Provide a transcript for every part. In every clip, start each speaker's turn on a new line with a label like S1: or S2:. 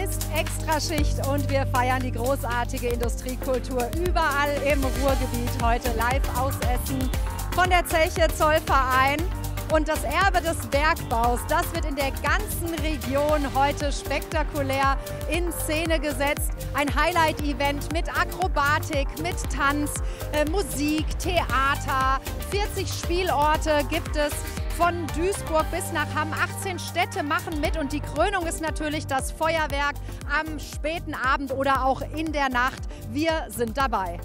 S1: ist Extraschicht und wir feiern die großartige Industriekultur überall im Ruhrgebiet. Heute live aus Essen von der Zeche Zollverein. Und das Erbe des Bergbaus, das wird in der ganzen Region heute spektakulär in Szene gesetzt. Ein Highlight-Event mit Akrobatik, mit Tanz, Musik, Theater. 40 Spielorte gibt es. Von Duisburg bis nach Hamm. 18 Städte machen mit und die Krönung ist natürlich das Feuerwerk am späten Abend oder auch in der Nacht. Wir sind dabei.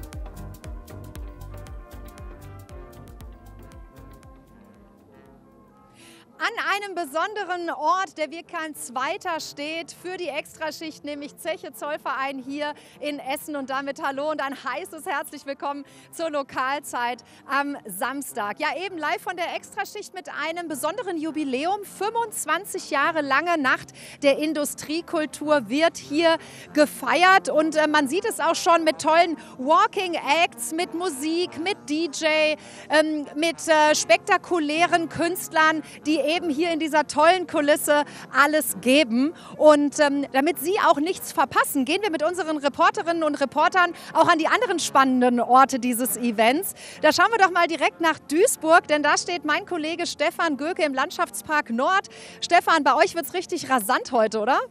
S1: An einem besonderen Ort, der wie kein zweiter steht für die Extraschicht, nämlich Zeche Zollverein hier in Essen. Und damit hallo und ein heißes herzlich willkommen zur Lokalzeit am Samstag. Ja, eben live von der Extraschicht mit einem besonderen Jubiläum. 25 Jahre lange Nacht der Industriekultur wird hier gefeiert. Und man sieht es auch schon mit tollen Walking Acts, mit Musik, mit DJ, mit spektakulären Künstlern, die eben hier in dieser tollen Kulisse alles geben. Und damit Sie auch nichts verpassen, gehen wir mit unseren Reporterinnen und Reportern auch an die anderen spannenden Orte dieses Events. Da schauen wir doch mal direkt nach Duisburg, denn da steht mein Kollege Stefan Göke im Landschaftspark Nord. Stefan, bei euch wird es richtig rasant heute, oder?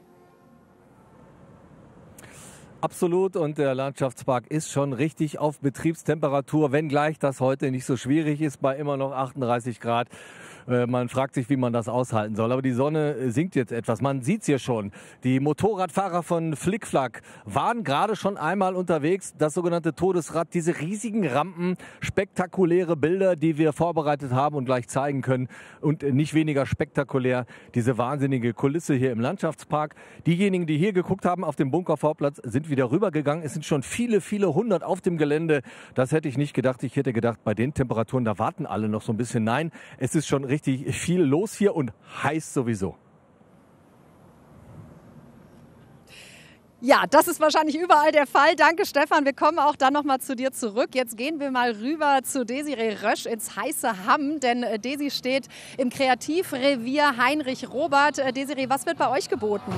S2: Absolut, und der Landschaftspark ist schon richtig auf Betriebstemperatur, wenngleich das heute nicht so schwierig ist bei immer noch 38 Grad. Man fragt sich, wie man das aushalten soll. Aber die Sonne sinkt jetzt etwas. Man sieht es hier schon. Die Motorradfahrer von Flickflack waren gerade schon einmal unterwegs. Das sogenannte Todesrad, diese riesigen Rampen, spektakuläre Bilder, die wir vorbereitet haben und gleich zeigen können. Und nicht weniger spektakulär, diese wahnsinnige Kulisse hier im Landschaftspark. Diejenigen, die hier geguckt haben auf dem Bunkervorplatz, sind wieder rübergegangen. Es sind schon viele, viele hundert auf dem Gelände. Das hätte ich nicht gedacht. Ich hätte gedacht, bei den Temperaturen, da warten alle noch so ein bisschen. Nein, es ist schon richtig viel los hier und heiß sowieso.
S1: Ja, das ist wahrscheinlich überall der Fall. Danke, Stefan. Wir kommen auch dann nochmal zu dir zurück. Jetzt gehen wir mal rüber zu Desiree Rösch ins heiße Hamm, denn Desi steht im Kreativrevier Heinrich Robert. Desiree, was wird bei euch geboten?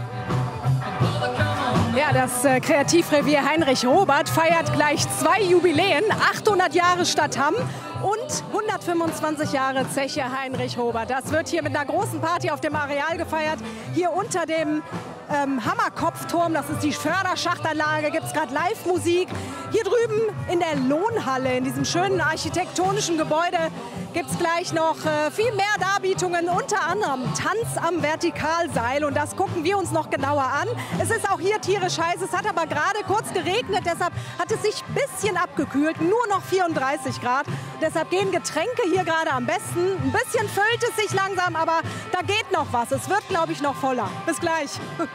S3: Ja, das Kreativrevier Heinrich Robert feiert gleich 2 Jubiläen. 800 Jahre Stadt Hamm und 125 Jahre Zeche Heinrich Robert. Das wird hier mit einer großen Party auf dem Areal gefeiert. Hier unter dem Hammerkopfturm, das ist die Förderschachtanlage, gibt es gerade Live-Musik. Hier drüben in der Lohnhalle, in diesem schönen architektonischen Gebäude, gibt es gleich noch viel mehr Darbietungen, unter anderem Tanz am Vertikalseil. Und das gucken wir uns noch genauer an. Es ist auch hier tierisch heiß, es hat aber gerade kurz geregnet, deshalb hat es sich ein bisschen abgekühlt, nur noch 34 Grad. Deshalb gehen Getränke hier gerade am besten. Ein bisschen füllt es sich langsam, aber da geht noch was. Es wird, glaube ich, noch voller. Bis gleich.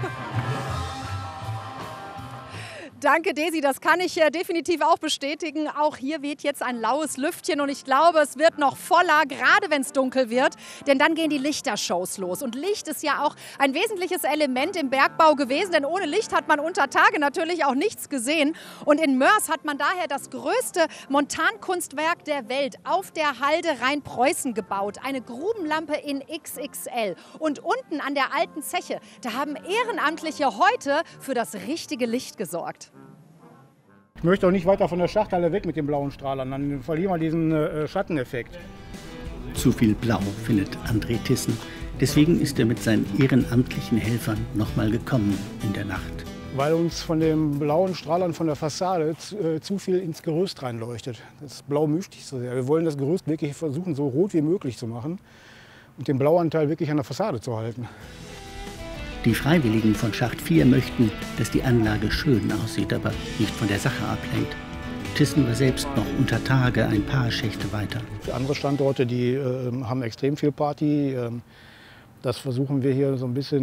S1: Danke, Desi, das kann ich definitiv auch bestätigen. Auch hier weht jetzt ein laues Lüftchen und ich glaube, es wird noch voller, gerade wenn es dunkel wird, denn dann gehen die Lichtershows los. Und Licht ist ja auch ein wesentliches Element im Bergbau gewesen, denn ohne Licht hat man unter Tage natürlich auch nichts gesehen. Und in Mörs hat man daher das größte Montankunstwerk der Welt auf der Halde Rheinpreußen gebaut. Eine Grubenlampe in XXL. Und unten an der alten Zeche, da haben Ehrenamtliche heute für das richtige Licht gesorgt.
S4: Ich möchte auch nicht weiter von der Schachthalle weg mit den blauen Strahlern, dann verlieren wir diesen Schatteneffekt.
S5: Zu viel Blau, findet André Thyssen. Deswegen ist er mit seinen ehrenamtlichen Helfern nochmal gekommen in der Nacht.
S4: Weil uns von den blauen Strahlern von der Fassade zu viel ins Gerüst reinleuchtet. Das Blau mischt sich so sehr. Wir wollen das Gerüst wirklich versuchen, so rot wie möglich zu machen und den Blauanteil wirklich an der Fassade zu halten.
S5: Die Freiwilligen von Schacht 4 möchten, dass die Anlage schön aussieht, aber nicht von der Sache ablenkt. Thyssen war selbst noch unter Tage ein paar Schächte weiter.
S4: Für andere Standorte, die haben extrem viel Party. Das versuchen wir hier so ein bisschen